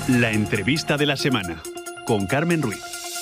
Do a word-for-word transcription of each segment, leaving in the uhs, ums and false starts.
La entrevista de la semana, con Carmen Ruiz.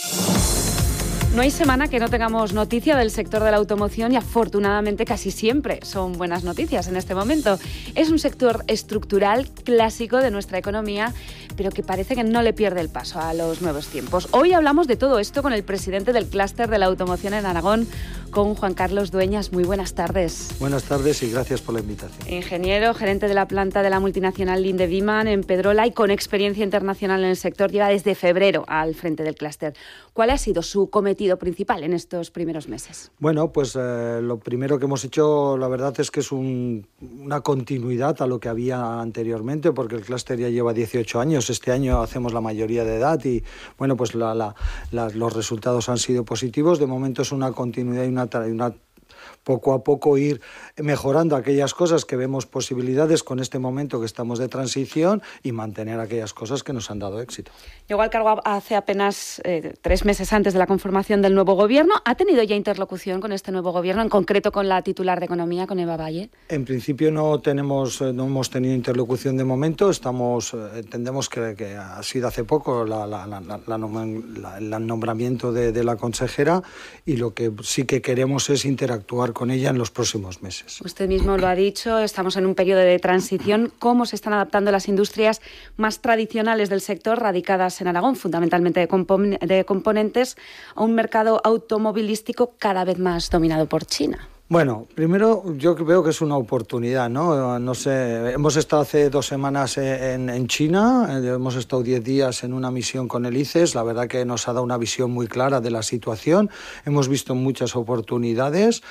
No hay semana que no tengamos noticia del sector de la automoción y afortunadamente casi siempre son buenas noticias en este momento. Es un sector estructural clásico de nuestra economía, pero que parece que no le pierde el paso a los nuevos tiempos. Hoy hablamos de todo esto con el presidente del clúster de la automoción en Aragón, con Juan Carlos Dueñas. Muy buenas tardes. Buenas tardes y gracias por la invitación. Ingeniero, gerente de la planta de la multinacional Linde Viman en Pedrola y con experiencia internacional en el sector, lleva desde febrero al frente del clúster. ¿Cuál ha sido su cometido principal en estos primeros meses? Bueno, pues eh, lo primero que hemos hecho, la verdad es que es un, una continuidad a lo que había anteriormente, porque el clúster ya lleva dieciocho años. Este año hacemos la mayoría de edad y, bueno, pues la, la, la, los resultados han sido positivos. De momento es una continuidad y una, una poco a poco ir mejorando aquellas cosas que vemos posibilidades con este momento que estamos de transición y mantener aquellas cosas que nos han dado éxito. Llegó al cargo hace apenas eh, tres meses antes de la conformación del nuevo gobierno. ¿Ha tenido ya interlocución con este nuevo gobierno, en concreto con la titular de Economía, con Eva Valle? En principio no tenemos, no hemos tenido interlocución de momento. Estamos, entendemos que, que ha sido hace poco la, la, la, la, la, la, el nombramiento de, de la consejera y lo que sí que queremos es interactuar con ella en los próximos meses. Usted mismo lo ha dicho, estamos en un periodo de transición. ¿Cómo se están adaptando las industrias más tradicionales del sector, radicadas en Aragón, fundamentalmente de, compon- de componentes, a un mercado automovilístico cada vez más dominado por China? Bueno, primero yo veo que es una oportunidad, ¿no? No sé, hemos estado hace dos semanas en, en China, hemos estado diez días en una misión con el I C E S, la verdad que nos ha dado una visión muy clara de la situación, hemos visto muchas oportunidades.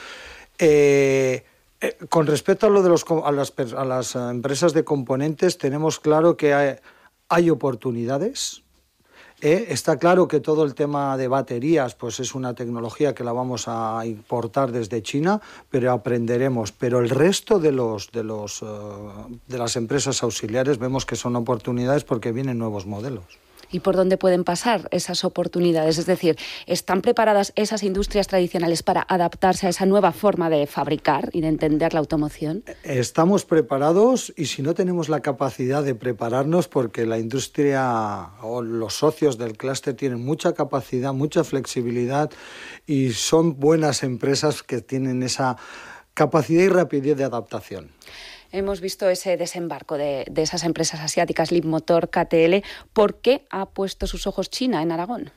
Eh, eh, con respecto a lo de los a las, a las empresas de componentes, tenemos claro que hay, hay oportunidades. Eh, está claro que todo el tema de baterías pues es una tecnología que la vamos a importar desde China, pero aprenderemos. Pero el resto de los de los uh, de las empresas auxiliares vemos que son oportunidades porque vienen nuevos modelos. ¿Y por dónde pueden pasar esas oportunidades? Es decir, ¿están preparadas esas industrias tradicionales para adaptarse a esa nueva forma de fabricar y de entender la automoción? Estamos preparados y si no tenemos la capacidad de prepararnos, porque la industria o los socios del clúster tienen mucha capacidad, mucha flexibilidad y son buenas empresas que tienen esa capacidad y rapidez de adaptación. Hemos visto ese desembarco de, de esas empresas asiáticas, Leapmotor, K T L. ¿Por qué ha puesto sus ojos China en Aragón?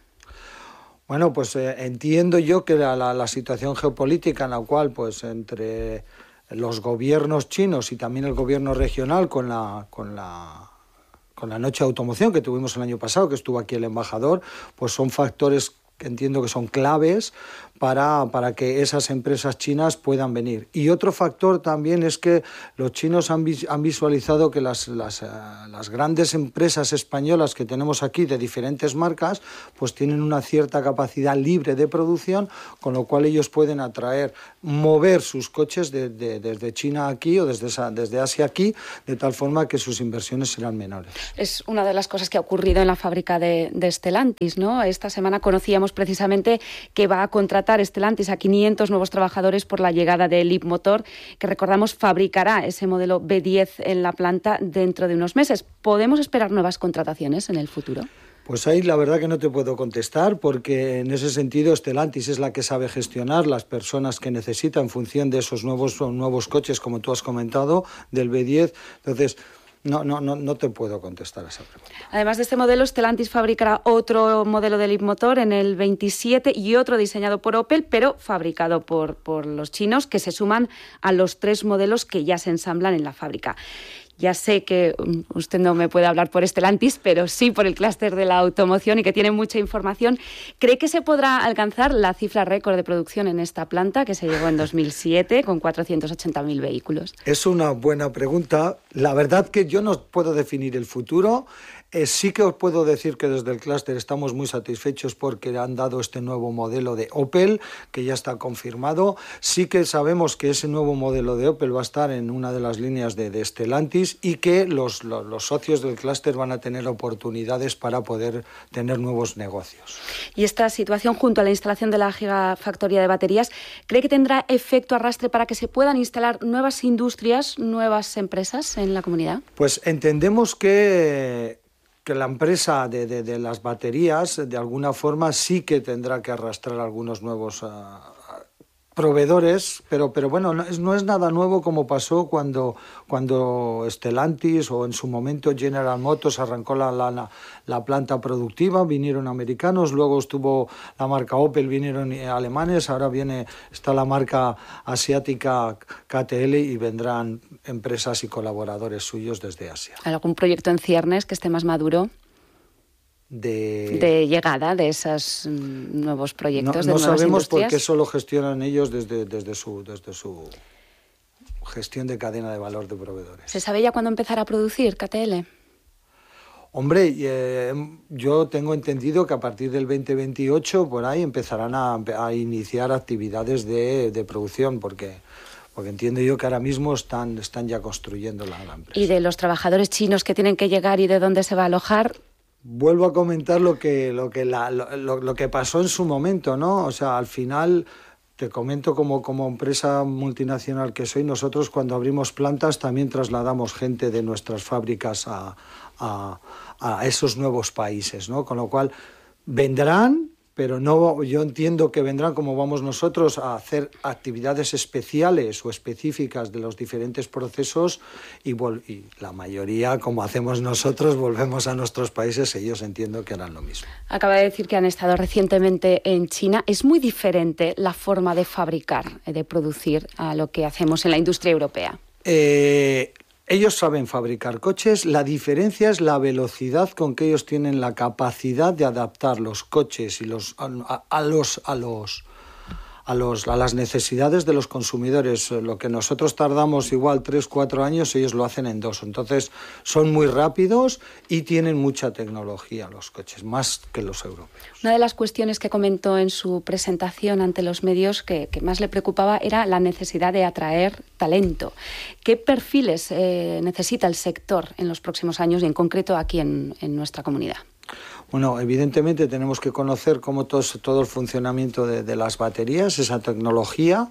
Bueno, pues eh, entiendo yo que la, la, la situación geopolítica en la cual, pues entre los gobiernos chinos y también el gobierno regional con la, con la, con la noche de automoción que tuvimos el año pasado, que estuvo aquí el embajador, pues son factores que entiendo que son claves para, para que esas empresas chinas puedan venir. Y otro factor también es que los chinos han, vis, han visualizado que las, las, uh, las grandes empresas españolas que tenemos aquí de diferentes marcas pues tienen una cierta capacidad libre de producción, con lo cual ellos pueden atraer, mover sus coches de, de, desde China aquí o desde, esa, desde Asia aquí, de tal forma que sus inversiones serán menores. Es una de las cosas que ha ocurrido en la fábrica de, de Stellantis, ¿no? Esta semana conocíamos precisamente que va a contratar Stellantis a quinientos nuevos trabajadores por la llegada de Leapmotor, que recordamos fabricará ese modelo B diez en la planta dentro de unos meses. ¿Podemos esperar nuevas contrataciones en el futuro? Pues ahí la verdad que no te puedo contestar porque en ese sentido Stellantis es la que sabe gestionar las personas que necesita en función de esos nuevos, nuevos coches, como tú has comentado, del B diez. Entonces, No, no, no, no te puedo contestar a esa pregunta. Además de este modelo, Stellantis fabricará otro modelo de Leapmotor en el veintisiete y otro diseñado por Opel, pero fabricado por, por los chinos, que se suman a los tres modelos que ya se ensamblan en la fábrica. Ya sé que usted no me puede hablar por Stellantis, pero sí por el clúster de la automoción y que tiene mucha información. ¿Cree que se podrá alcanzar la cifra récord de producción en esta planta, que se llegó en dos mil siete con cuatrocientos ochenta mil vehículos? Es una buena pregunta. La verdad que yo no puedo definir el futuro. Eh, sí que os puedo decir que desde el clúster estamos muy satisfechos porque han dado este nuevo modelo de Opel, que ya está confirmado. Sí que sabemos que ese nuevo modelo de Opel va a estar en una de las líneas de, de Stellantis y que los, los, los socios del clúster van a tener oportunidades para poder tener nuevos negocios. Y esta situación, junto a la instalación de la gigafactoría de baterías, ¿cree que tendrá efecto arrastre para que se puedan instalar nuevas industrias, nuevas empresas en la comunidad? Pues entendemos que que la empresa de, de, de las baterías, de alguna forma, sí que tendrá que arrastrar algunos nuevos uh, proveedores, pero, pero bueno, no es, no es nada nuevo como pasó cuando, cuando Stellantis o en su momento General Motors arrancó la, la, la planta productiva, vinieron americanos, luego estuvo la marca Opel, vinieron alemanes, ahora viene está la marca asiática K T L y vendrán empresas y colaboradores suyos desde Asia. ¿Algún proyecto en ciernes que esté más maduro? De... de llegada de esos nuevos proyectos, no, de no nuevas sabemos industrias. Porque eso lo gestionan ellos desde, desde, su, desde su gestión de cadena de valor de proveedores. ¿Se sabe ya cuándo empezar a producir K T L? Hombre, eh, yo tengo entendido que a partir del veinte veintiocho por ahí empezarán a, a iniciar actividades de, de producción, porque... porque entiendo yo que ahora mismo están, están ya construyendo la, la empresa. ¿Y de los trabajadores chinos que tienen que llegar y de dónde se va a alojar? Vuelvo a comentar lo que, lo que, la, lo, lo que pasó en su momento, ¿no? O sea, al final, te comento como, como empresa multinacional que soy, nosotros cuando abrimos plantas también trasladamos gente de nuestras fábricas a, a, a esos nuevos países, ¿no? Con lo cual, vendrán... pero no, yo entiendo que vendrán como vamos nosotros a hacer actividades especiales o específicas de los diferentes procesos y, y la mayoría, como hacemos nosotros, volvemos a nuestros países, ellos entiendo que harán lo mismo. Acaba de decir que han estado recientemente en China. ¿Es muy diferente la forma de fabricar, de producir, a lo que hacemos en la industria europea? Eh... Ellos saben fabricar coches, la diferencia es la velocidad con que ellos tienen la capacidad de adaptar los coches y los, a, a, los, a, los, a, los, a las necesidades de los consumidores. Lo que nosotros tardamos igual tres, cuatro años, ellos lo hacen en dos. Entonces son muy rápidos y tienen mucha tecnología los coches, más que los europeos. Una de las cuestiones que comentó en su presentación ante los medios que, que más le preocupaba era la necesidad de atraer talento. ¿Qué perfiles eh, necesita el sector en los próximos años y en concreto aquí en, en nuestra comunidad? Bueno, evidentemente tenemos que conocer cómo todo, todo el funcionamiento de, de las baterías, esa tecnología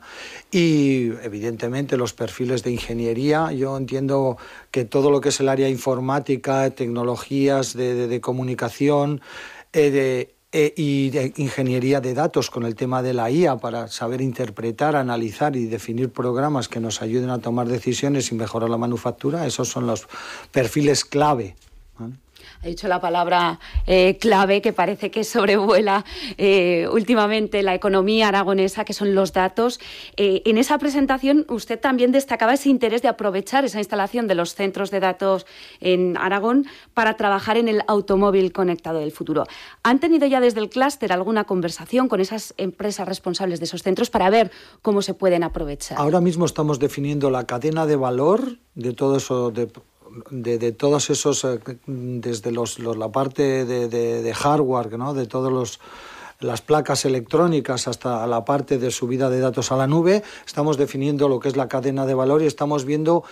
y evidentemente los perfiles de ingeniería. Yo entiendo que todo lo que es el área informática, tecnologías de, de, de comunicación, eh, de y de ingeniería de datos con el tema de la I A para saber interpretar, analizar y definir programas que nos ayuden a tomar decisiones y mejorar la manufactura, esos son los perfiles clave, ¿vale? Ha dicho la palabra eh, clave que parece que sobrevuela eh, últimamente la economía aragonesa, que son los datos. Eh, en esa presentación usted también destacaba ese interés de aprovechar esa instalación de los centros de datos en Aragón para trabajar en el automóvil conectado del futuro. ¿Han tenido ya desde el clúster alguna conversación con esas empresas responsables de esos centros para ver cómo se pueden aprovechar? Ahora mismo estamos definiendo la cadena de valor de todo eso, de De, de todos esos, desde los, los, la parte de, de, de hardware, ¿no? De todos los las placas electrónicas hasta la parte de subida de datos a la nube, estamos definiendo lo que es la cadena de valor y estamos viendo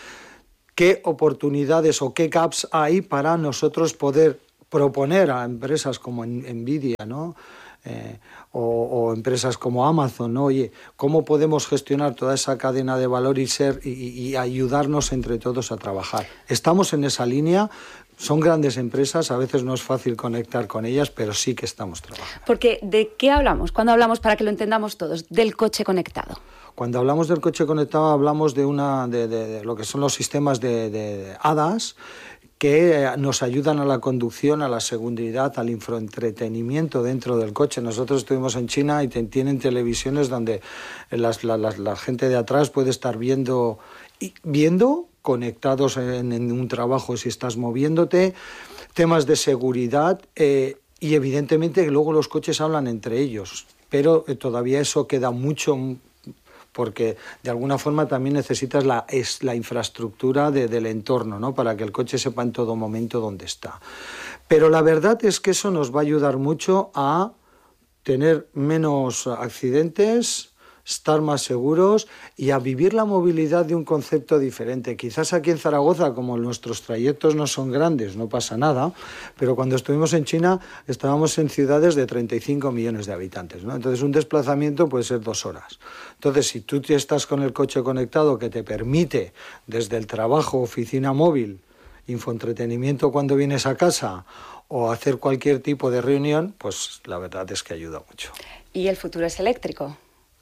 qué oportunidades o qué gaps hay para nosotros poder proponer a empresas como Nvidia, ¿no? Eh, o, o empresas como Amazon, ¿no? Oye, ¿cómo podemos gestionar toda esa cadena de valor y ser y, y ayudarnos entre todos a trabajar? Estamos en esa línea, son grandes empresas, a veces no es fácil conectar con ellas, pero sí que estamos trabajando. Porque, ¿de qué hablamos? Cuando hablamos, para que lo entendamos todos, del coche conectado. Cuando hablamos del coche conectado hablamos de, una, de, de, de lo que son los sistemas de, de A D A S, que nos ayudan a la conducción, a la seguridad, al infoentretenimiento dentro del coche. Nosotros estuvimos en China y te, tienen televisiones donde las, la, la, la gente de atrás puede estar viendo, viendo conectados en, en un trabajo si estás moviéndote, temas de seguridad eh, y evidentemente luego los coches hablan entre ellos, pero eh, todavía eso queda mucho, porque de alguna forma también necesitas la, es la infraestructura de, del entorno, ¿no? Para que el coche sepa en todo momento dónde está. Pero la verdad es que eso nos va a ayudar mucho a tener menos accidentes, estar más seguros y a vivir la movilidad de un concepto diferente. Quizás aquí en Zaragoza, como nuestros trayectos no son grandes, no pasa nada, pero cuando estuvimos en China estábamos en ciudades de treinta y cinco millones de habitantes, ¿no? Entonces un desplazamiento puede ser dos horas. Entonces si tú estás con el coche conectado que te permite desde el trabajo, oficina móvil, infoentretenimiento cuando vienes a casa o hacer cualquier tipo de reunión, pues la verdad es que ayuda mucho. ¿Y el futuro es eléctrico?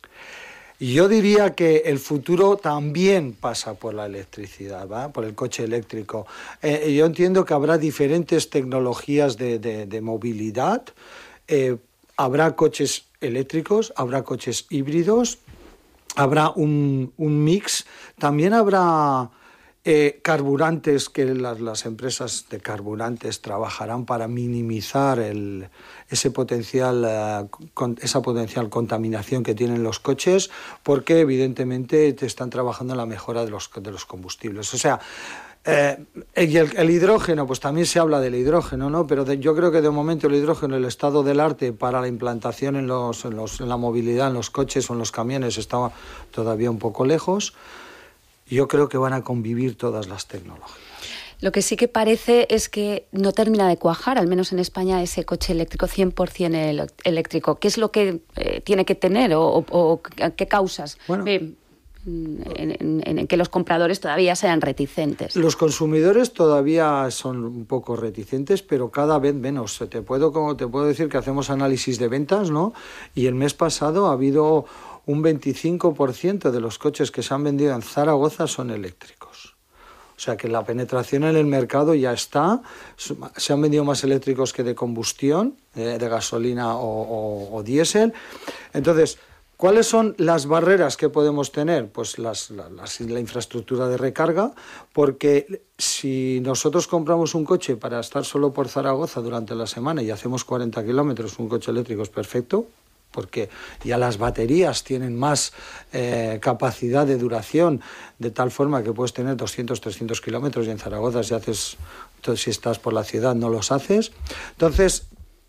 Yo diría que el futuro también pasa por la electricidad, ¿va? Por el coche eléctrico. Eh, yo entiendo que habrá diferentes tecnologías de, de, de movilidad. Eh, habrá coches eléctricos, habrá coches híbridos, habrá un, un mix. También habrá eh, carburantes que las, las empresas de carburantes trabajarán para minimizar el, ese potencial, uh, con, esa potencial contaminación que tienen los coches, porque evidentemente te están trabajando en la mejora de los, de los combustibles. O sea, eh, y el, el hidrógeno, pues también se habla del hidrógeno, ¿no? Pero de, yo creo que de momento el hidrógeno, el estado del arte para la implantación en, los, en, los, en la movilidad, en los coches o en los camiones, está todavía un poco lejos. Yo creo que van a convivir todas las tecnologías. Lo que sí que parece es que no termina de cuajar, al menos en España, ese coche eléctrico cien por ciento eléctrico. ¿Qué es lo que eh, tiene que tener o, o, o qué causas? Bueno, eh, en, en, en que los compradores todavía sean reticentes. Los consumidores todavía son un poco reticentes, pero cada vez menos. Te puedo, como te puedo decir que hacemos análisis de ventas, ¿no? Y el mes pasado ha habido un veinticinco por ciento de los coches que se han vendido en Zaragoza son eléctricos. O sea que la penetración en el mercado ya está. Se han vendido más eléctricos que de combustión, eh, de gasolina o, o, o diésel. Entonces, ¿cuáles son las barreras que podemos tener? Pues las, la, las, la infraestructura de recarga, porque si nosotros compramos un coche para estar solo por Zaragoza durante la semana y hacemos cuarenta kilómetros, un coche eléctrico es perfecto, porque ya las baterías tienen más eh, capacidad de duración, de tal forma que puedes tener doscientos, trescientos kilómetros y en Zaragoza si, haces, entonces, si estás por la ciudad no los haces. Entonces,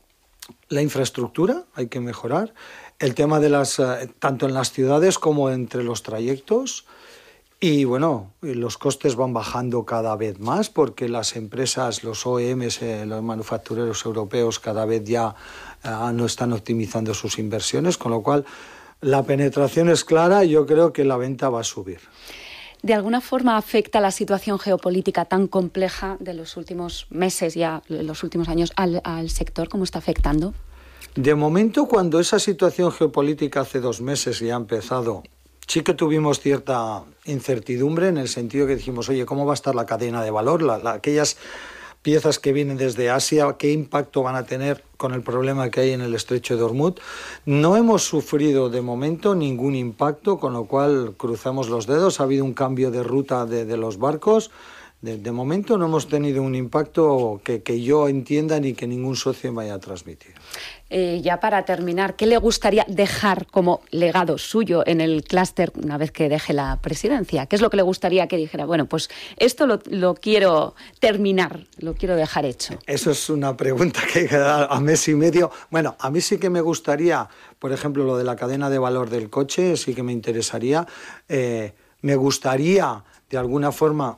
la infraestructura hay que mejorar, el tema de las, eh, tanto en las ciudades como entre los trayectos. Y bueno, los costes van bajando cada vez más porque las empresas, los O E Ms, eh, los manufactureros europeos cada vez ya eh, no están optimizando sus inversiones, con lo cual la penetración es clara y yo creo que la venta va a subir. ¿De alguna forma afecta la situación geopolítica tan compleja de los últimos meses, ya los últimos años, al, al sector? ¿Cómo está afectando? De momento, cuando esa situación geopolítica hace dos meses ya ha empezado, sí que tuvimos cierta incertidumbre en el sentido que dijimos, oye, ¿cómo va a estar la cadena de valor? La, la, aquellas piezas que vienen desde Asia, ¿qué impacto van a tener con el problema que hay en el estrecho de Hormuz? No hemos sufrido de momento ningún impacto, con lo cual cruzamos los dedos. Ha habido un cambio de ruta de, de los barcos. De, de momento no hemos tenido un impacto que, que yo entienda ni que ningún socio me haya transmitido. Eh, ya para terminar, ¿qué le gustaría dejar como legado suyo en el clúster una vez que deje la presidencia? ¿Qué es lo que le gustaría que dijera? Bueno, pues esto lo, lo quiero terminar, lo quiero dejar hecho. Eso es una pregunta que hay que dar a mes y medio. Bueno, a mí sí que me gustaría, por ejemplo, lo de la cadena de valor del coche, sí que me interesaría. Eh, me gustaría, de alguna forma,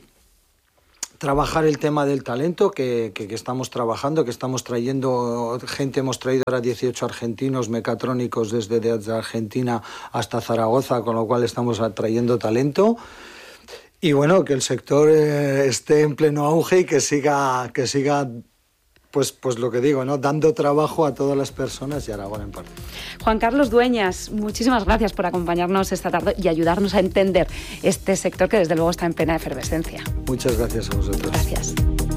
trabajar el tema del talento que, que, que estamos trabajando, que estamos trayendo gente, hemos traído ahora dieciocho argentinos mecatrónicos desde, desde Argentina hasta Zaragoza, con lo cual estamos atrayendo talento. Y bueno, que el sector eh, esté en pleno auge y que siga, que siga pues, pues lo que digo, ¿no? Dando trabajo a todas las personas y Aragón en parte. Juan Carlos Dueñas, muchísimas gracias por acompañarnos esta tarde y ayudarnos a entender este sector que desde luego está en plena efervescencia. Muchas gracias a vosotros. Gracias.